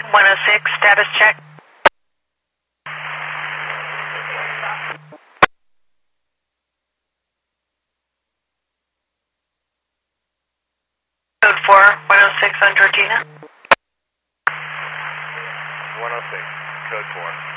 106, status check. Code 4, 106 on Georgina. 106, code 4.